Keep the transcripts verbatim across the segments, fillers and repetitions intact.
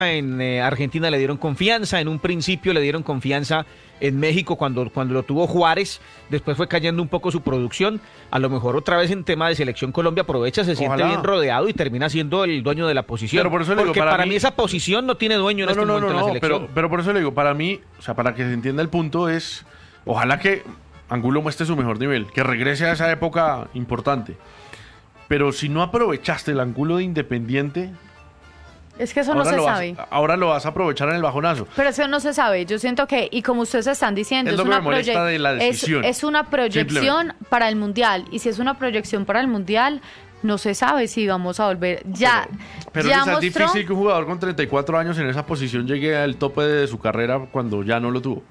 En eh, Argentina le dieron confianza, en un principio le dieron confianza en México cuando, cuando lo tuvo Juárez, después fue cayendo un poco su producción, a lo mejor otra vez en tema de selección Colombia aprovecha, se siente Ojalá. bien rodeado y termina siendo el dueño de la posición. Pero por eso le digo, porque para para, mí- mí esa posición no tiene dueño en No, este no, no, momento no, en la no, selección. pero, pero por eso le digo, para mí, o sea, para que se entienda el punto es, ojalá que Angulo muestre su mejor nivel, que regrese a esa época importante. Pero si no aprovechaste el Angulo de Independiente, Es que eso no ahora, se lo vas, sabe. ahora lo vas a aprovechar en el bajonazo. Pero eso no se sabe. Yo siento que, y como ustedes están diciendo, Es es, lo que una, me molesta proye- de la es, decisión. es una proyección Simplemente. para el Mundial. Y si es una proyección para el Mundial, no se sabe si vamos a volver. Ya, Pero ya Lisa, es mostró. difícil que un jugador con treinta y cuatro años en esa posición llegue al tope de su carrera cuando ya no lo tuvo.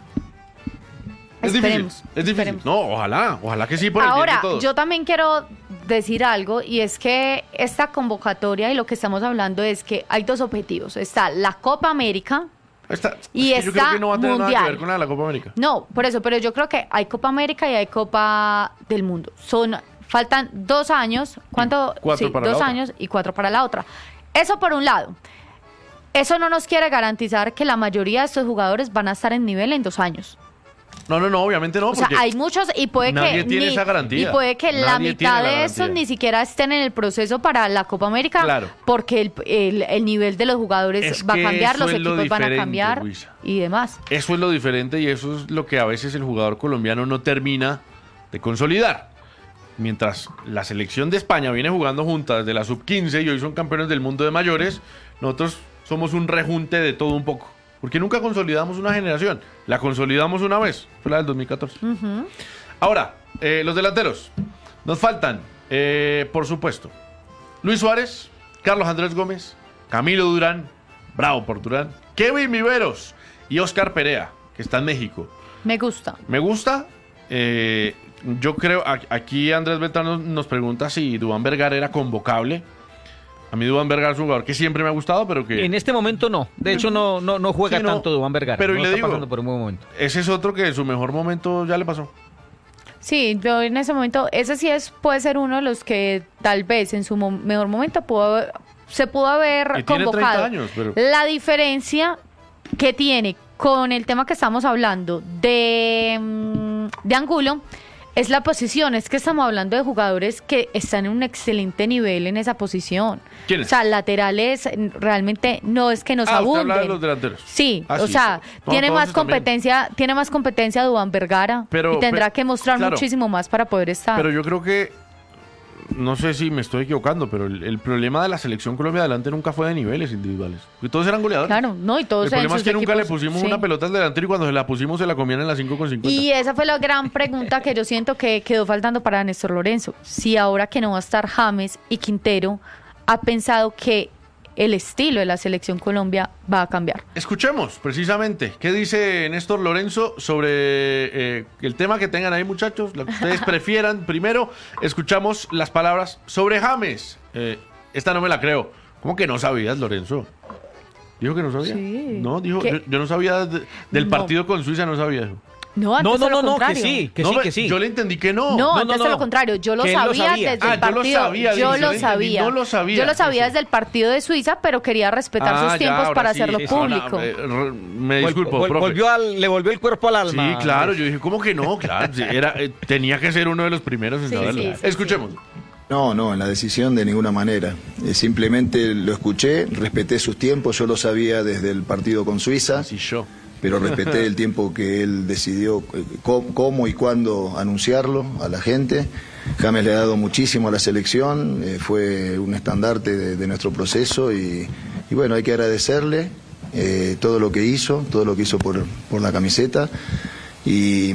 Es Esperemos, difícil, es difícil. esperemos. No, ojalá, ojalá que sí por el bien Ahora, de todos. yo también quiero decir algo, y es que esta convocatoria y lo que estamos hablando es que hay dos objetivos. Está la Copa América. Esta- y es que yo creo está que no va a tener nada mundial. que ver con la de la Copa América. No, por eso, pero yo creo que hay Copa América y hay Copa del Mundo. Son, faltan dos años, ¿cuánto? Y cuatro Sí, para la dos otra. años y cuatro para la otra. Eso por un lado. Eso no nos quiere garantizar que la mayoría de estos jugadores van a estar en nivel en dos años. No, no, no, obviamente no. O sea, porque hay muchos y puede nadie que tiene ni- esa garantía. y puede que la Nadie tiene mitad la de estos garantía. ni siquiera estén en el proceso para la Copa América, Claro. porque el, el- el nivel de los jugadores Es va a que cambiar, eso los es lo equipos van a diferente, cambiar Luisa. y demás. Eso es lo diferente y eso es lo que a veces el jugador colombiano no termina de consolidar. Mientras la selección de España viene jugando juntas desde la sub quince y hoy son campeones del mundo de mayores, nosotros somos un rejunte de todo un poco. Porque nunca consolidamos una generación. La consolidamos una vez, fue la del dos mil catorce. Ahora, eh, los delanteros. Nos faltan, eh, por supuesto, Luis Suárez, Carlos Andrés Gómez, Camilo Durán, bravo por Durán, Kevin Viveros y Oscar Perea, que está en México. Me gusta. Me gusta. eh, yo creo, a- aquí Andrés Beltrán nos pregunta si Duván Vergara era convocable. A mí Duván Vergara es un jugador que siempre me ha gustado, pero que En este momento no. De hecho, no, no, no juega Sí, no. tanto Duván Vergara. Pero no y le está digo- pasando por un buen momento. ese es otro que en su mejor momento ya le pasó. Sí, yo en ese momento, ese sí es puede ser uno de los que tal vez en su mo- mejor momento pudo haber- se pudo haber Y tiene convocado. treinta años, pero- La diferencia que tiene con el tema que estamos hablando de, mm, de Angulo es la posición. Es que estamos hablando de jugadores que están en un excelente nivel en esa posición. ¿Quiénes? O sea, laterales mm, realmente no es que nos Ah, usted habla de abunden. los delanteros. Sí, Ah, o sí, sea, sí. No, tiene todos más esos también. competencia, tiene más competencia Duván Vergara Pero- y tendrá pero- que mostrar claro. muchísimo más para poder estar. Pero yo creo que, no sé si me estoy equivocando, pero el, el problema de la selección Colombia adelante nunca fue de niveles individuales. Porque todos eran goleadores. Claro, no, y todos El en problema es sus que nunca le equipos, pusimos sí. una pelota al delantero y cuando se la pusimos se la comían en las cinco con cincuenta. Y esa fue la gran pregunta que yo siento que quedó faltando para Néstor Lorenzo. Si ahora que no va a estar James y Quintero, ha pensado que el estilo de la selección Colombia va a cambiar. Escuchemos precisamente qué dice Néstor Lorenzo sobre eh, el tema que tengan ahí, muchachos, lo que ustedes prefieran. Primero, escuchamos las palabras sobre James. Eh, esta no me la creo. ¿Cómo que no sabías, Lorenzo? ¿Dijo que no sabía? Sí. No, dijo, ¿Qué? yo, yo no sabía de- del No. partido con Suiza, no sabía eso. No, antes No, no, de lo no, no, que contrario. sí, que No, sí, me- que sí. Yo le entendí que no. No, No, antes no, de no. lo contrario, yo lo Que él lo sabía, sabía. desde Ah, el yo lo partido. sabía, yo dice, lo yo le entendí, sabía. no lo sabía. Yo lo sabía Sí, sí. desde el partido de Suiza, pero quería respetar Ah, sus ya, tiempos ahora para sí, hacerlo sí, ahora, público. eh, r- me Vol- disculpo, vol- profe. volvió al- le volvió el cuerpo al alma. Sí, claro, yo dije, ¿cómo que no? Claro, sí, era, eh, tenía que ser uno de los primeros en Sí, saberlo. sí, sí, Escuchemos. No, no, en la decisión de ninguna manera. Eh, simplemente lo escuché, respeté sus tiempos, yo lo sabía desde el partido con Suiza, Así yo. pero respeté el tiempo que él decidió eh, cómo, cómo y cuándo anunciarlo a la gente. James le ha dado muchísimo a la selección, eh, fue un estandarte de, de nuestro proceso y, y bueno, hay que agradecerle eh, todo lo que hizo, todo lo que hizo por, por la camiseta y,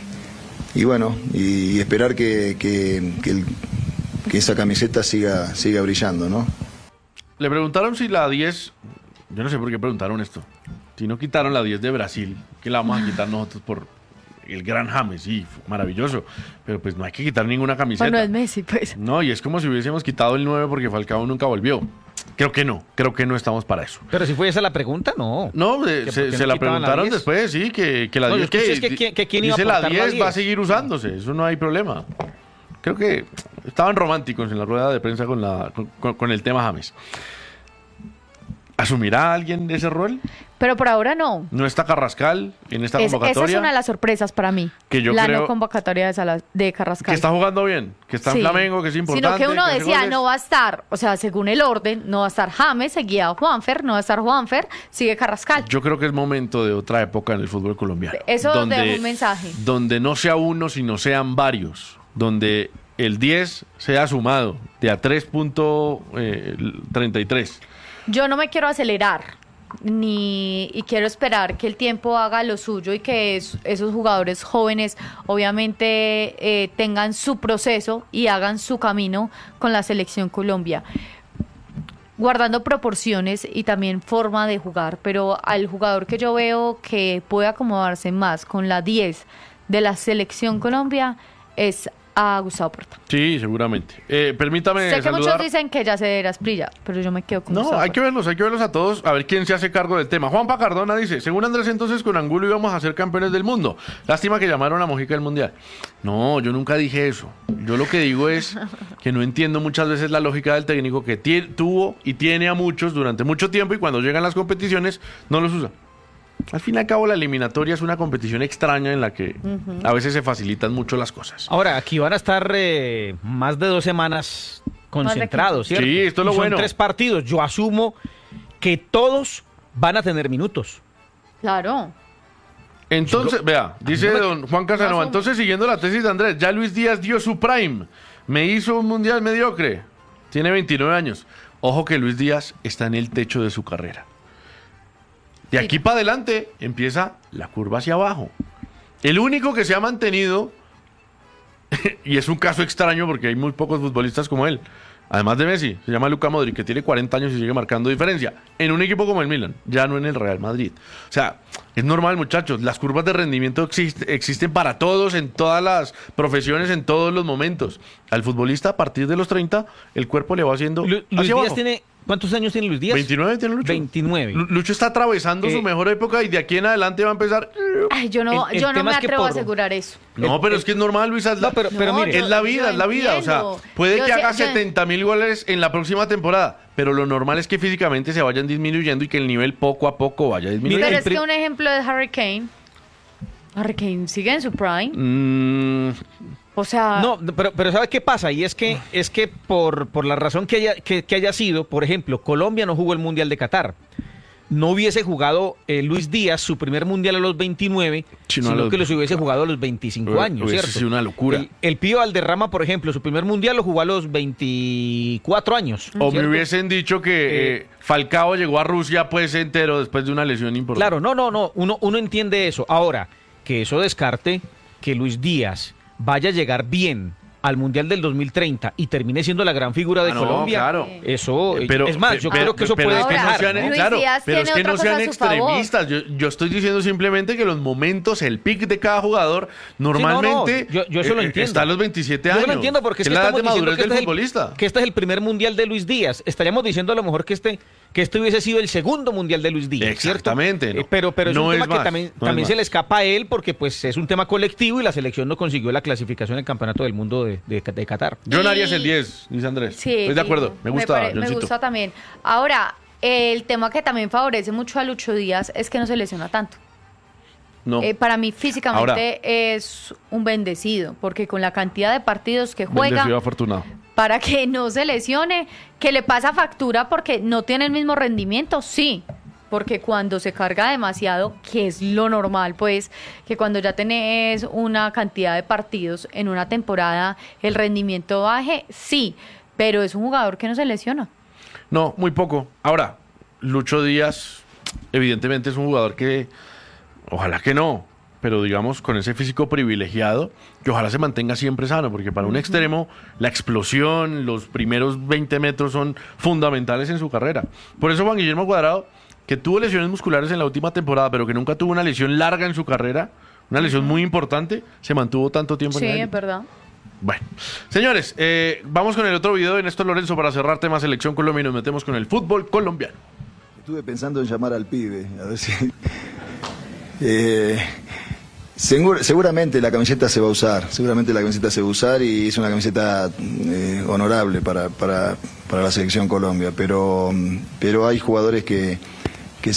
y bueno, y, y esperar que, que, que el- que esa camiseta siga, siga brillando, ¿no? Le preguntaron si la diez, yo no sé por qué preguntaron esto, si no quitaron la diez de Brasil, que la vamos a quitar nosotros por el gran James, sí, fue maravilloso, pero pues no hay que quitar ninguna camiseta. Bueno, es Messi, pues. No, y es como si hubiésemos quitado el nueve porque Falcao nunca volvió. Creo que no, creo que no estamos para eso. Pero si fue esa la pregunta, no. No, eh, ¿Que se, por qué se no la quitaban la preguntaron diez? después, sí, que, que la No, yo diez escuché que, es que quién- que quién iba a dice la aportar la diez va a diez. seguir usándose, eso no hay problema. Creo que estaban románticos en la rueda de prensa con, la, con, con el tema James. ¿Asumirá alguien ese rol? Pero por ahora no. ¿No está Carrascal en esta Es- convocatoria? esa es una de las sorpresas para mí. Que yo la creo- no convocatoria de, Sala- de Carrascal. Que está jugando bien, que está Sí. en Flamengo, que es importante. Sino que uno hace decía, goles. no va a estar, o sea, según el orden, no va a estar James, seguía Juanfer, no va a estar Juanfer, sigue Carrascal. Yo creo que es momento de otra época en el fútbol colombiano. Eso deja un mensaje. Donde no sea uno, sino sean varios. Donde el diez sea sumado de a tres punto treinta y tres. Yo no me quiero acelerar, ni y quiero esperar que el tiempo haga lo suyo y que es- esos jugadores jóvenes obviamente eh, tengan su proceso y hagan su camino con la selección Colombia, guardando proporciones y también forma de jugar, pero al jugador que yo veo que puede acomodarse más con la diez de la selección Colombia es a Gustavo Puerta. Sí, seguramente. Eh, permítame Sé que saludar. muchos dicen que ya se era Asprilla, pero yo me quedo con No, Gustavo hay que Puerta. verlos, hay que verlos a todos, a ver quién se hace cargo del tema. Juanpa Cardona dice, según Andrés, entonces con Angulo íbamos a ser campeones del mundo. Lástima que llamaron a Mojica del Mundial. No, yo nunca dije eso. Yo lo que digo es que no entiendo muchas veces la lógica del técnico que tie- tuvo y tiene a muchos durante mucho tiempo y cuando llegan las competiciones no los usa. Al fin y al cabo, la eliminatoria es una competición extraña en la que a veces se facilitan mucho las cosas. Ahora, aquí van a estar eh, más de dos semanas concentrados, ¿cierto? Sí, esto es lo Y son bueno. tres partidos. Yo asumo que todos van a tener minutos. Claro. Entonces, vea, dice no me- don Juan Casanova, asumo. entonces siguiendo la tesis de Andrés, ya Luis Díaz dio su prime, me hizo un mundial mediocre, tiene veintinueve años. Ojo que Luis Díaz está en el techo de su carrera. De Sí. aquí para adelante empieza la curva hacia abajo. El único que se ha mantenido, y es un caso extraño porque hay muy pocos futbolistas como él, además de Messi, se llama Luka Modric, que tiene cuarenta años y sigue marcando diferencia, en un equipo como el Milan, ya no en el Real Madrid. O sea, es normal, muchachos, las curvas de rendimiento exist- existen para todos, en todas las profesiones, en todos los momentos. Al futbolista, a partir de los treinta, el cuerpo le va haciendo Lu- Luis hacia Díaz abajo. tiene... ¿Cuántos años tiene Luis Díaz? veintinueve tiene Lucho. veintinueve. Lu- Lucho está atravesando Eh, su mejor época y de aquí en adelante va a empezar... Ay, yo no, El- el yo no tema me es que atrevo a por- asegurar eso. No, El- pero el- es que es normal, Luisa. es No, la- pero, pero No, mire, yo- es la vida, yo es la vida. O sea, entiendo. puede Yo que sé- haga yo- setenta mil goles en la próxima temporada, pero lo normal es que físicamente se vayan disminuyendo y que el nivel poco a poco vaya disminuyendo. Pero el es pri- que un ejemplo de Harry Kane. Harry Kane sigue en su prime. Mm, O sea, No, pero, pero ¿sabe qué pasa? Y es que, es que por, por la razón que haya, que, que haya sido, por ejemplo, Colombia no jugó el Mundial de Qatar. No hubiese jugado eh, Luis Díaz su primer Mundial a los veintinueve, Sí, no, a sino los- que los hubiese jugado a los veinticinco Hubiese años, ¿cierto? sido una locura. El, el Pío Valderrama, por ejemplo, su primer Mundial lo jugó a los veinticuatro años. o me ¿cierto? hubiesen dicho que eh, Falcao llegó a Rusia pues entero después de una lesión importante. Claro, no, no, no, uno, uno entiende eso. Ahora, que eso descarte que Luis Díaz vaya a llegar bien al Mundial del dos mil treinta y termine siendo la gran figura de Ah, no, Colombia, claro. eso, Eh, pero, es más, yo pero- creo que eso pero puede es que no Ahora, dejar, sean, ¿no? Luis claro, Díaz pero es tiene que otra no cosa sean a su favor. extremistas. Yo, yo estoy diciendo simplemente que los momentos, el pick de cada jugador, normalmente yo- yo eso lo eh, entiendo. está a los veintisiete Yo años. no lo entiendo porque es es que la edad estamos de diciendo madurez que del este, es futbolista. el, que este es el primer Mundial de Luis Díaz. Estaríamos diciendo a lo mejor que este que este hubiese sido el segundo Mundial de Luis Díaz, ¿cierto? Exactamente, no. Eh, pero pero es No un tema es que más, también, no es también se más. le escapa a él porque pues es un tema colectivo y la selección no consiguió la clasificación en el Campeonato del Mundo de, de, de Qatar. John Y- Arias el diez, dice Andrés. sí, Estoy de acuerdo, fijo. me gusta, pare- me Johncito. gusta también. Ahora, el tema que también favorece mucho a Lucho Díaz es que no se lesiona tanto. No. Eh, para mí físicamente es un bendecido, porque con la cantidad de partidos que juega, Bendecido, afortunado. para que no se lesione, que le pasa factura porque no tiene el mismo rendimiento, sí, porque cuando se carga demasiado, que es lo normal, pues, que cuando ya tenés una cantidad de partidos en una temporada, el rendimiento baje, sí, pero es un jugador que no se lesiona. No, muy poco. Ahora, Lucho Díaz, evidentemente es un jugador que, ojalá que no, pero digamos con ese físico privilegiado, que ojalá se mantenga siempre sano, porque para un extremo la explosión, los primeros veinte metros son fundamentales en su carrera. Por eso Juan Guillermo Cuadrado, que tuvo lesiones musculares en la última temporada, pero que nunca tuvo una lesión larga en su carrera, una lesión muy importante, se mantuvo tanto tiempo Sí, en la es élite. verdad. Bueno, señores, eh, vamos con el otro video de Néstor Lorenzo para cerrar tema Selección Colombia y nos metemos con el fútbol colombiano. Estuve pensando en llamar al pibe, a ver si... Eh, Segur, seguramente la camiseta se va a usar, seguramente la camiseta se va a usar y es una camiseta eh, honorable para, para, para la selección Colombia, pero, pero hay jugadores que